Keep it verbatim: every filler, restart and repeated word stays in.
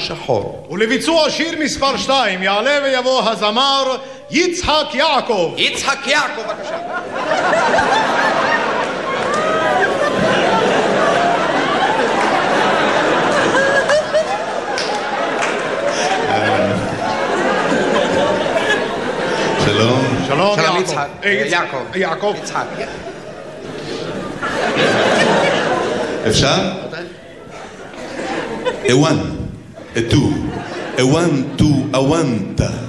שחור. ולביצוע שיר מספר שתיים יעלה ויבוא הזמר יצחק יעקב. יצחק יעקב, בבקשה. שלום. שלום שלום יעקב. יצחק. יעקב. יעקב. יצחק. אפשר? A one, a two, a one, two, a one.